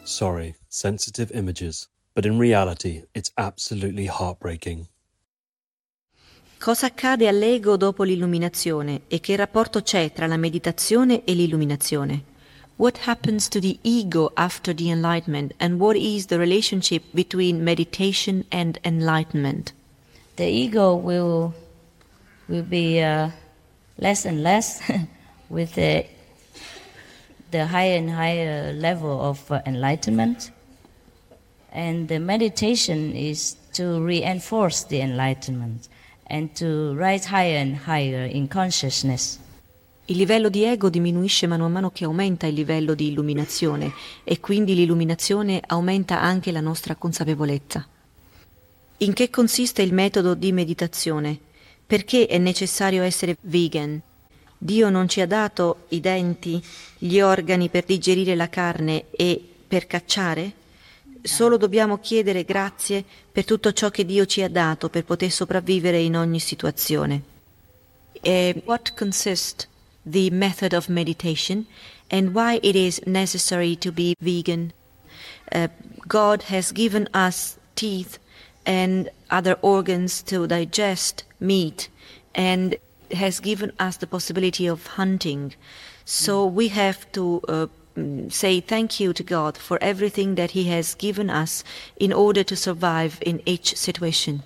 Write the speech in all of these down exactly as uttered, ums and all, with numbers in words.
Sorry, sensitive images. But in reality, it's absolutely heartbreaking. Cosa accade all'ego dopo l'illuminazione e che rapporto c'è tra la meditazione e l'illuminazione? What happens to the ego after the enlightenment, and what is the relationship between meditation and enlightenment? The ego will will be uh, less and less with the the higher and higher level of uh, enlightenment, and the meditation is to reinforce the enlightenment and to rise higher and higher in consciousness. Il livello di ego diminuisce mano a mano che aumenta il livello di illuminazione e quindi l'illuminazione aumenta anche la nostra consapevolezza. In che consiste il metodo di meditazione? Perché è necessario essere vegan? Dio non ci ha dato i denti, gli organi per digerire la carne e per cacciare? Solo dobbiamo chiedere grazie per tutto ciò che Dio ci ha dato per poter sopravvivere in ogni situazione. E what consists the method of meditation and why it is necessary to be vegan? Uh, God has given us teeth and other organs to digest meat and has given us the possibility of hunting. So we have to uh, say thank you to God for everything that He has given us in order to survive in each situation.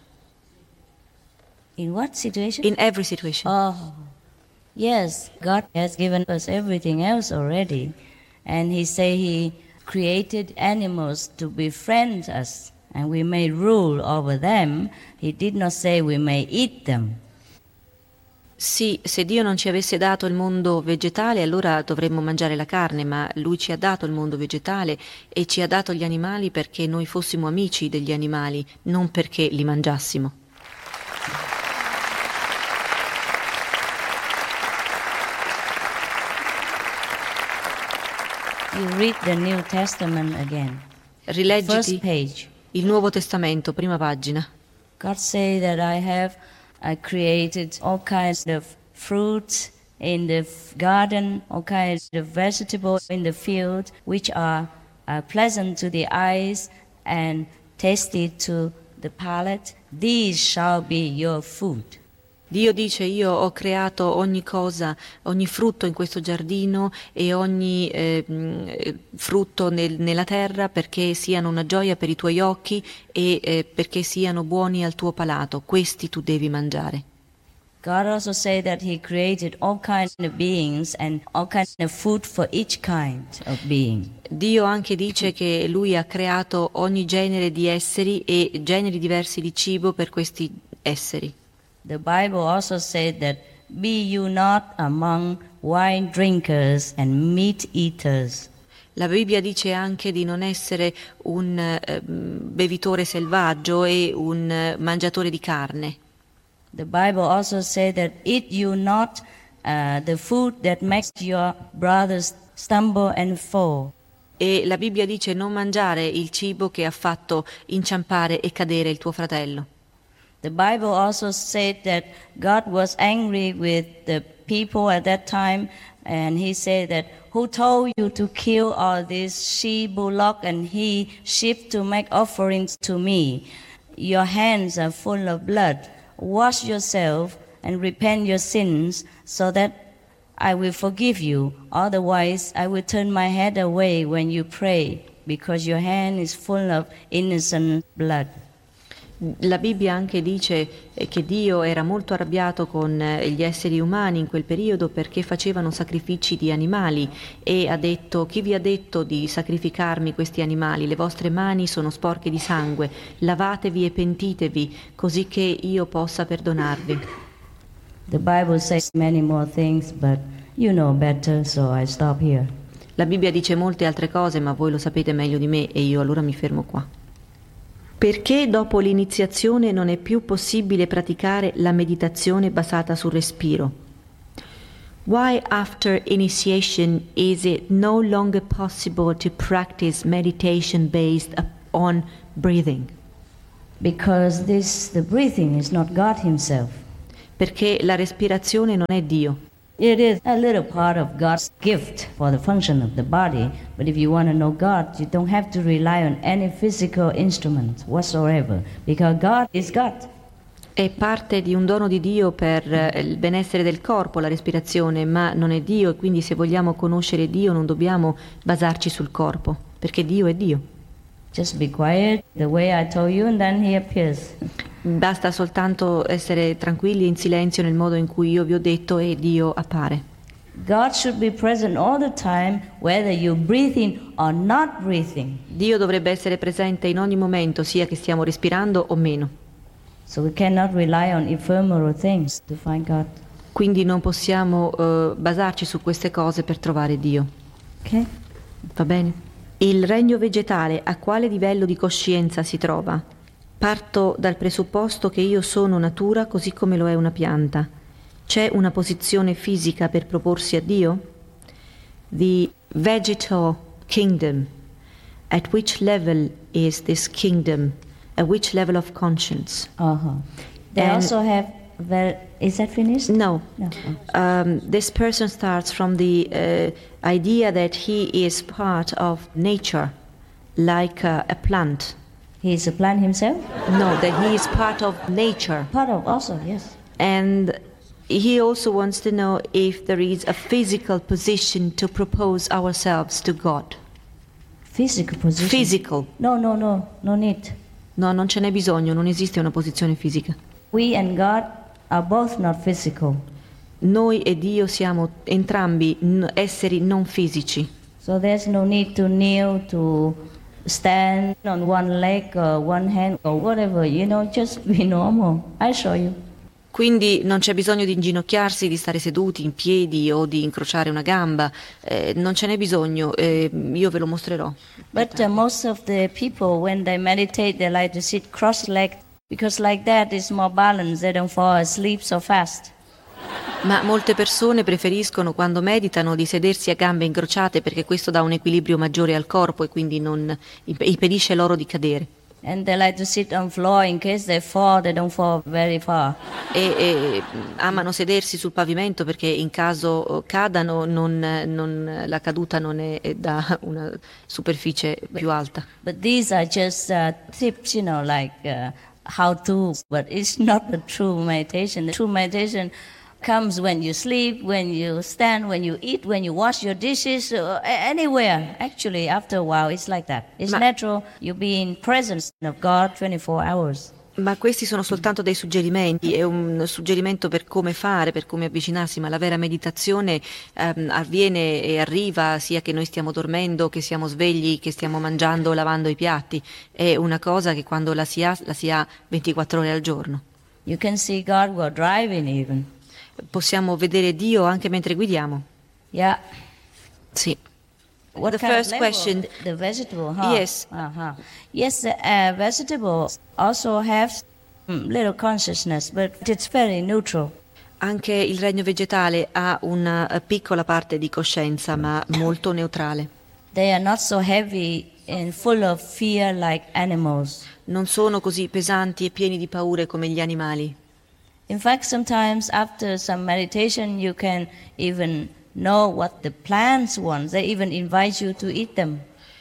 In what situation? In every situation. Oh, yes, God has given us everything else already. And He say He created animals to befriend us and we may rule over them. He did not say we may eat them. Sì, se Dio non ci avesse dato il mondo vegetale, allora dovremmo mangiare la carne, ma Lui ci ha dato il mondo vegetale e ci ha dato gli animali perché noi fossimo amici degli animali, non perché li mangiassimo. You read the New Testament again. Rileggiti First page. Il Nuovo Testamento, prima pagina. God say that I have I created all kinds of fruits in the garden, all kinds of vegetables in the field, which are uh, pleasant to the eyes and tasty to the palate. These shall be your food. Dio dice: io ho creato ogni cosa, ogni frutto in questo giardino e ogni eh, frutto nel, nella terra perché siano una gioia per i tuoi occhi e eh, perché siano buoni al tuo palato. Questi tu devi mangiare. God also said that He created all kinds of beings and all kinds of food for each kind of being. Dio anche dice che Lui ha creato ogni genere di esseri e generi diversi di cibo per questi esseri. The Bible also said that, be you not among wine drinkers and meat eaters. La Bibbia dice anche di non essere un eh, bevitore selvaggio e un eh, mangiatore di carne. The Bible also said that, eat you not uh, the food that makes your brothers stumble and fall. E la Bibbia dice non mangiare il cibo che ha fatto inciampare e cadere il tuo fratello. The Bible also said that God was angry with the people at that time, and He said that, who told you to kill all these she bullock and he sheep to make offerings to me? Your hands are full of blood. Wash yourself and repent your sins, so that I will forgive you. Otherwise, I will turn my head away when you pray, because your hand is full of innocent blood. La Bibbia anche dice che Dio era molto arrabbiato con gli esseri umani in quel periodo perché facevano sacrifici di animali e ha detto: chi vi ha detto di sacrificarmi questi animali? Le vostre mani sono sporche di sangue, lavatevi e pentitevi così che io possa perdonarvi. The Bible says many more things, but you know better, so I stop here. La Bibbia dice molte altre cose, ma voi lo sapete meglio di me e io allora mi fermo qua. Perché dopo l'iniziazione non è più possibile praticare la meditazione basata sul respiro? Why after initiation is it no longer possible to practice meditation based on breathing? Because this the breathing is not God Himself. Perché la respirazione non è Dio. It is a little part of God's gift for the function of the body, but if you want to know God, you don't have to rely on any physical instrument whatsoever, because God is God. È parte di un dono di Dio per eh, il benessere del corpo, la respirazione, ma non è Dio, e quindi se vogliamo conoscere Dio non dobbiamo basarci sul corpo, perché Dio è Dio. Just be quiet the way I told you, and then He appears. Basta soltanto essere tranquilli e in silenzio nel modo in cui io vi ho detto e Dio appare. God should be present all the time, whether you're breathing or not breathing. Dio dovrebbe essere presente in ogni momento, sia che stiamo respirando o meno. So we cannot rely on ephemeral things to find God. Quindi non possiamo uh, basarci su queste cose per trovare Dio. Okay? Va bene? Il regno vegetale a quale livello di coscienza si trova? Parto dal presupposto che io sono natura così come lo è una pianta. C'è una posizione fisica per proporsi a Dio? The vegetal kingdom. At which level is this kingdom? At which level of conscience? Uh-huh. They And- also have, well, is that finished? No. No. Um, this person starts from the uh, idea that he is part of nature, like uh, a plant. He is a plant himself? No, that he is part of nature. Part of also, yes. And he also wants to know if there is a physical position to propose ourselves to God. Physical position. Physical. No, no, no, no need. No, non ce n'è bisogno, non esiste una posizione fisica. We and God are both not physical. Noi e Dio siamo entrambi n- esseri non fisici. So there's no need to kneel, to stand on one leg or one hand or whatever, you know, just be normal. I show you. Quindi non c'è bisogno di inginocchiarsi, di stare seduti in piedi o di incrociare una gamba, eh, non ce n'è bisogno, eh, io ve lo mostrerò. But uh, most of the people, when they meditate, they like to sit cross-legged because like that is more balanced. They don't fall asleep so fast. Ma molte persone preferiscono quando meditano di sedersi a gambe incrociate perché questo dà un equilibrio maggiore al corpo e quindi non imp- impedisce loro di cadere. And they like to sit on floor in case they fall, they don't fall very far. E, e amano sedersi sul pavimento perché in caso cadano non, non, la caduta non è da una superficie più alta. But these are just uh, tips, you know, like uh, how to, but it's not the true meditation. The true meditation comes when you sleep, when you stand, when you eat, when you wash your dishes, uh, a- anywhere. Actually, after a while, it's like that. It's Ma- natural. You be in presence of God twenty-four hours. Ma questi sono soltanto dei suggerimenti, è un suggerimento per come fare, per come avvicinarsi, ma la vera meditazione ehm, avviene e arriva sia che noi stiamo dormendo, che siamo svegli, che stiamo mangiando o lavando i piatti. È una cosa che quando la si ha, la si ha ventiquattro ore al giorno. You can see God while driving even. Possiamo vedere Dio anche mentre guidiamo. Yeah. Sì. What The kind first of level? question- The, the vegetable, huh? Yes. Uh-huh. Yes, the uh, vegetables also have mm, little consciousness, but it's very neutral. Anche il regno vegetale ha una eh, piccola parte di coscienza, ma molto neutrale. They are not so heavy and full of fear like animals. Non sono così pesanti e pieni di paure come gli animali. In fact, sometimes after some meditation, you can even know what the plants want. They even invite you to eat them.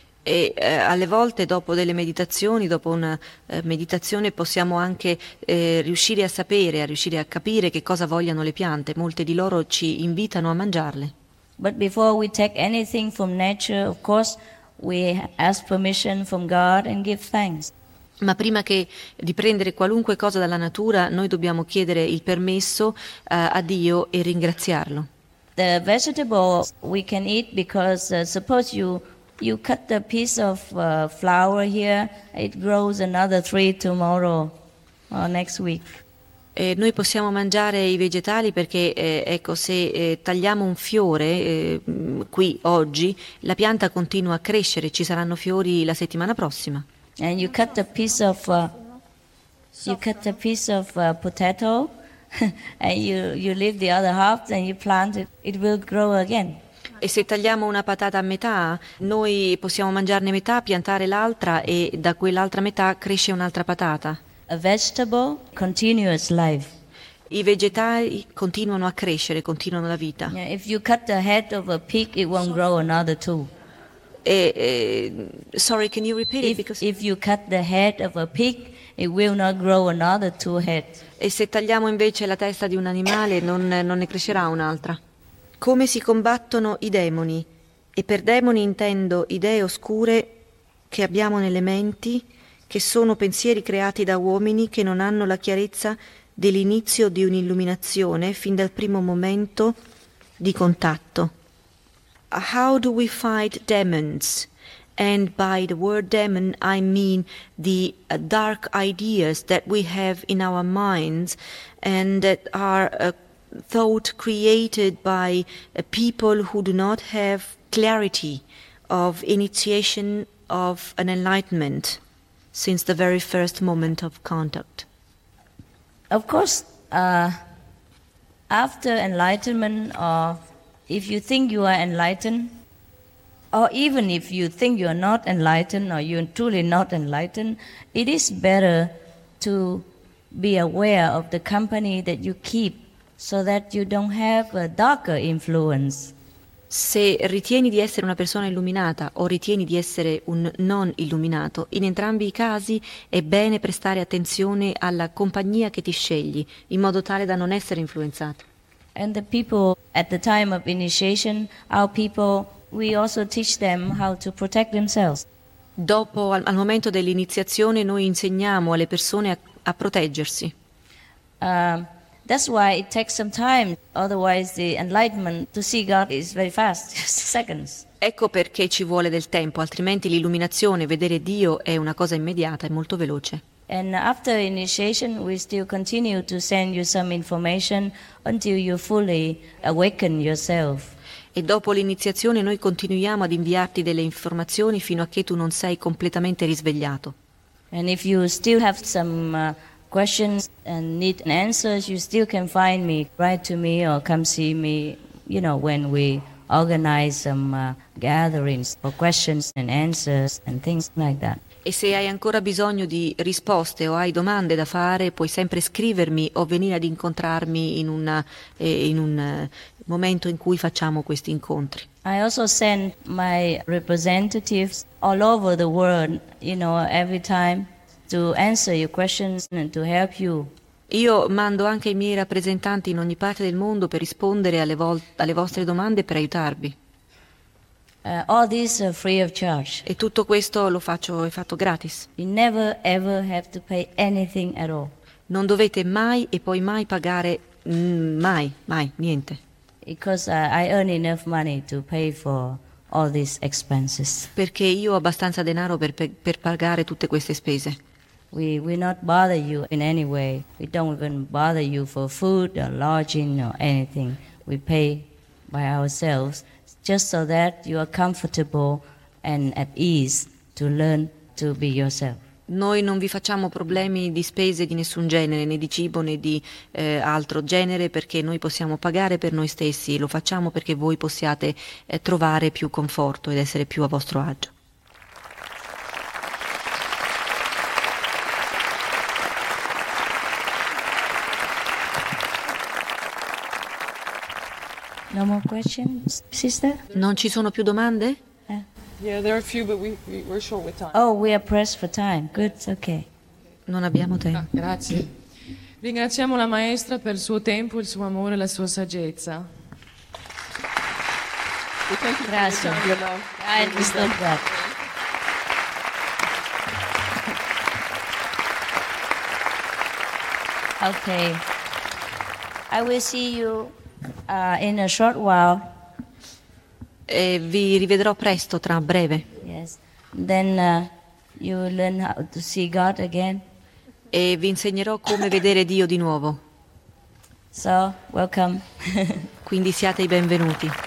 E eh, alle volte dopo delle meditazioni, dopo una eh, meditazione possiamo anche eh, riuscire a sapere, a riuscire a capire che cosa vogliano le piante. Molte di loro ci invitano a mangiarle. But before we take anything from nature, of course, we ask permission from God and give thanks. Ma prima che di prendere qualunque cosa dalla natura, noi dobbiamo chiedere il permesso eh, a Dio e ringraziarlo. The vegetable we can eat because uh, suppose you you cut a piece of uh, flower here, it grows another tree tomorrow or next week. Eh, noi possiamo mangiare i vegetali perché, eh, ecco, se eh, tagliamo un fiore eh, mh, qui oggi, la pianta continua a crescere, ci saranno fiori la settimana prossima. And you cut a piece of uh, you cut a piece of uh, potato, and you you leave the other half, and you plant it. It will grow again. E se tagliamo una patata a metà, noi possiamo mangiarne metà, piantare l'altra e da quell'altra metà cresce un'altra patata. A vegetable, continuous life. I vegetali continuano a crescere, continuano la vita. Yeah, if you cut the head of a pig, it won't grow another two. E, e, sorry, can you repeat it? If, Because... if you cut the head of a pig, it will not grow another two heads. E se tagliamo invece la testa di un animale, non, non ne crescerà un'altra. Come si combattono i demoni? E per demoni intendo idee oscure che abbiamo nelle menti, che sono pensieri creati da uomini che non hanno la chiarezza dell'inizio di un'illuminazione fin dal primo momento di contatto. How do we fight demons? And by the word demon I mean the uh, dark ideas that we have in our minds and that are uh, thought created by uh, people who do not have clarity of initiation of an enlightenment since the very first moment of contact. Of course, uh, after enlightenment, or if you think you are enlightened, or even if you think you are not enlightened or you're truly not enlightened, it is better to be aware of the company that you keep so that you don't have a darker influence. Se ritieni di essere una persona illuminata o ritieni di essere un non illuminato, in entrambi i casi è bene prestare attenzione alla compagnia che ti scegli, in modo tale da non essere influenzato. And the people at the time of initiation, our people, we also teach them how to protect themselves. Dopo, al, al momento dell'iniziazione, noi insegniamo alle persone a, a proteggersi. Um, That's why it takes some time, otherwise the enlightenment to see God is very fast, just seconds. Ecco perché ci vuole del tempo, altrimenti l'illuminazione, vedere Dio, è una cosa immediata, è molto veloce. And after initiation, we still continue to send you some information until you fully awaken yourself. E dopo l'iniziazione noi continuiamo ad inviarti delle informazioni fino a che tu non sei completamente risvegliato. And if you still have some uh, questions and need answers, you still can find me, write to me or come see me, you know, when we organize some uh, gatherings for questions and answers and things like that. E se hai ancora bisogno di risposte o hai domande da fare, puoi sempre scrivermi o venire ad incontrarmi in, una, eh, in un eh, momento in cui facciamo questi incontri. I also send my representatives all over the world, you know, every time to answer your questions and to help you. Io mando anche i miei rappresentanti in ogni parte del mondo per rispondere alle, vol- alle vostre domande e per aiutarvi. Uh, all this are free of charge. E tutto questo lo faccio, è fatto gratis. You never ever have to pay anything at all. Non dovete mai e poi mai pagare, mm, mai, mai, niente. Because uh, I earn enough money to pay for all these expenses. Perché io ho abbastanza denaro per, per, per pagare tutte queste spese. We we not bother you in any way. We don't even bother you for food or lodging or anything. We pay by ourselves just so that you are comfortable and at ease to learn to be yourself. Noi non vi facciamo problemi di spese di nessun genere, né di cibo né di eh, altro genere, perché noi possiamo pagare per noi stessi. Lo facciamo perché voi possiate eh, trovare più conforto ed essere più a vostro agio. No more questions, sister? Non ci sono più domande? Uh, Yeah, there are a few, but we, we, we're short with time. oh, we are pressed for time. Good, okay. Non abbiamo tempo. Ah, grazie. Ringraziamo la maestra per il suo tempo, il suo amore e la sua saggezza. Grazie. I understood that. Okay. I will see you uh, in a short while. E vi rivedrò presto, tra breve. Yes. Then uh, you will learn how to see God again. E vi insegnerò come vedere Dio di nuovo. So, welcome. Quindi siate i benvenuti.